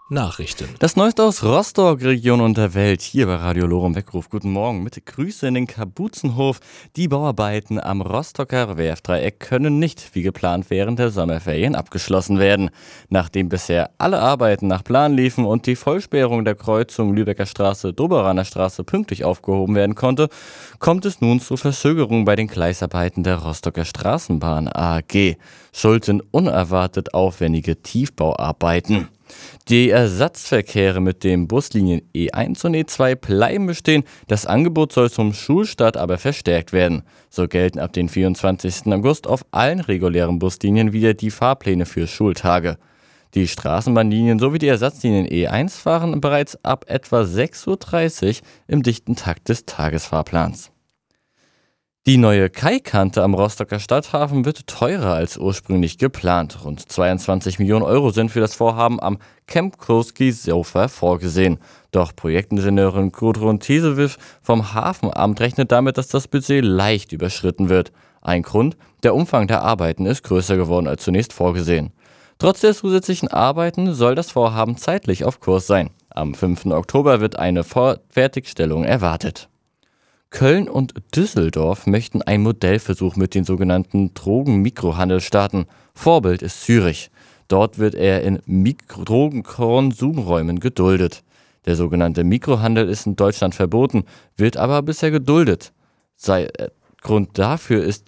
Nachrichten. Das Neueste aus Rostock, Region und der Welt, hier bei Radio Lorem Weckruf. Guten Morgen, mit Grüße in den Kapuzenhof. Die Bauarbeiten am Rostocker Werftdreieck können nicht wie geplant während der Sommerferien abgeschlossen werden. Nachdem bisher alle Arbeiten nach Plan liefen und die Vollsperrung der Kreuzung Lübecker Straße-Doberaner Straße pünktlich aufgehoben werden konnte, kommt es nun zu Verzögerungen bei den Gleisarbeiten der Rostocker Straßenbahn AG. Schuld sind unerwartet aufwendige Tiefbauarbeiten. Die Ersatzverkehre mit den Buslinien E1 und E2 bleiben bestehen. Das Angebot soll zum Schulstart aber verstärkt werden. So gelten ab dem 24. August auf allen regulären Buslinien wieder die Fahrpläne für Schultage. Die Straßenbahnlinien sowie die Ersatzlinien E1 fahren bereits ab etwa 6:30 Uhr im dichten Takt des Tagesfahrplans. Die neue Kaikante am Rostocker Stadthafen wird teurer als ursprünglich geplant. Rund 22 Millionen Euro sind für das Vorhaben am Camp Kurski-Sofa vorgesehen. Doch Projektingenieurin Gudrun Tesewiff vom Hafenamt rechnet damit, dass das Budget leicht überschritten wird. Ein Grund: der Umfang der Arbeiten ist größer geworden als zunächst vorgesehen. Trotz der zusätzlichen Arbeiten soll das Vorhaben zeitlich auf Kurs sein. Am 5. Oktober wird eine Fertigstellung erwartet. Köln und Düsseldorf möchten einen Modellversuch mit dem sogenannten Drogenmikrohandel starten. Vorbild ist Zürich. Dort wird er in Drogenkonsumräumen geduldet. Der sogenannte Mikrohandel ist in Deutschland verboten, wird aber bisher geduldet. Grund dafür ist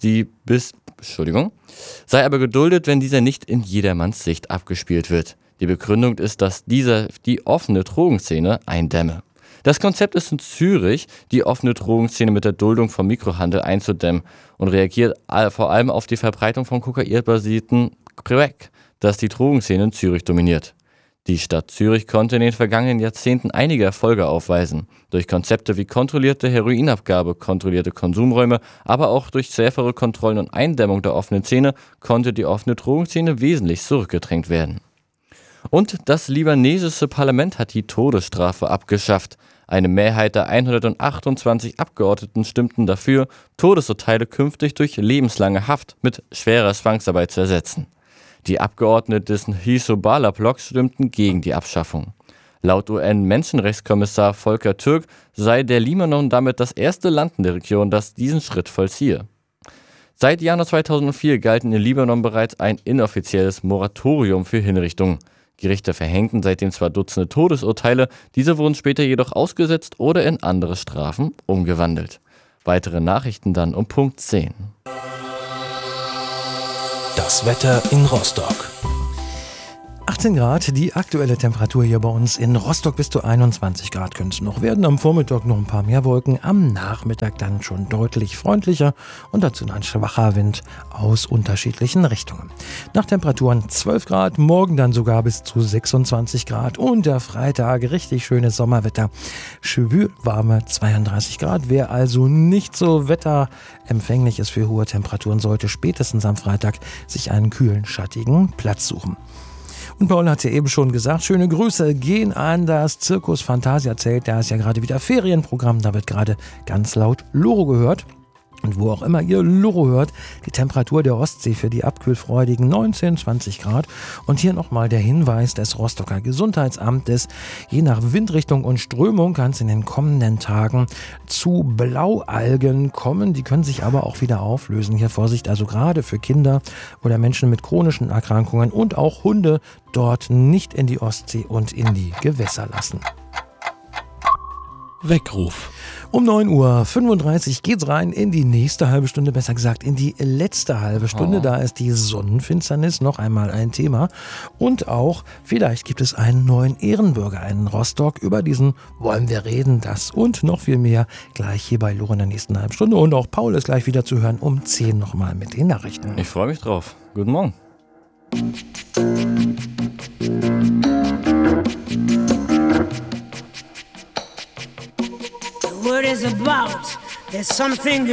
sei aber geduldet, wenn dieser nicht in jedermanns Sicht abgespielt wird. Die Begründung ist, dass dieser die offene Drogenszene eindämme. Das Konzept ist in Zürich, die offene Drogenszene mit der Duldung vom Mikrohandel einzudämmen und reagiert vor allem auf die Verbreitung von kokainbasierten Crack, das die Drogenszene in Zürich dominiert. Die Stadt Zürich konnte in den vergangenen Jahrzehnten einige Erfolge aufweisen. Durch Konzepte wie kontrollierte Heroinabgabe, kontrollierte Konsumräume, aber auch durch schärfere Kontrollen und Eindämmung der offenen Szene konnte die offene Drogenszene wesentlich zurückgedrängt werden. Und das libanesische Parlament hat die Todesstrafe abgeschafft. Eine Mehrheit der 128 Abgeordneten stimmten dafür, Todesurteile künftig durch lebenslange Haft mit schwerer Zwangsarbeit zu ersetzen. Die Abgeordneten des Hisbollah-Blocks stimmten gegen die Abschaffung. Laut UN-Menschenrechtskommissar Volker Türk sei der Libanon damit das erste Land in der Region, das diesen Schritt vollziehe. Seit Januar 2004 galten in Libanon bereits ein inoffizielles Moratorium für Hinrichtungen. Gerichte verhängten seitdem zwar Dutzende Todesurteile, diese wurden später jedoch ausgesetzt oder in andere Strafen umgewandelt. Weitere Nachrichten dann um Punkt 10. Das Wetter in Rostock. 18 Grad, die aktuelle Temperatur hier bei uns in Rostock bis zu 21 Grad können es noch werden. Am Vormittag noch ein paar mehr Wolken, am Nachmittag dann schon deutlich freundlicher und dazu ein schwacher Wind aus unterschiedlichen Richtungen. Nach Temperaturen 12 Grad, morgen dann sogar bis zu 26 Grad und der Freitag richtig schönes Sommerwetter. Schwülwarme 32 Grad. Wer also nicht so wetterempfänglich ist für hohe Temperaturen, sollte spätestens am Freitag sich einen kühlen, schattigen Platz suchen. Und Paul hat es ja eben schon gesagt, schöne Grüße gehen an das Circus Fantasia Zelt. Da ist ja gerade wieder Ferienprogramm, da wird gerade ganz laut Loro gehört. Und wo auch immer ihr Loro hört, die Temperatur der Ostsee für die abkühlfreudigen 19, 20 Grad. Und hier nochmal der Hinweis des Rostocker Gesundheitsamtes. Je nach Windrichtung und Strömung kann es in den kommenden Tagen zu Blaualgen kommen. Die können sich aber auch wieder auflösen. Hier Vorsicht, also gerade für Kinder oder Menschen mit chronischen Erkrankungen und auch Hunde dort nicht in die Ostsee und in die Gewässer lassen. Weckruf. Um 9:35 Uhr geht's rein in die nächste halbe Stunde, besser gesagt in die letzte halbe Stunde. Da ist die Sonnenfinsternis noch einmal ein Thema. Und auch, vielleicht gibt es einen neuen Ehrenbürger in Rostock. Über diesen wollen wir reden. Das und noch viel mehr gleich hier bei Loro in der nächsten halben Stunde. Und auch Paul ist gleich wieder zu hören um 10 nochmal mit den Nachrichten. Ich freue mich drauf. Guten Morgen. What is about? There's something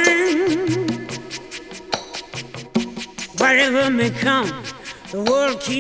evolving. Whatever may come, the world keeps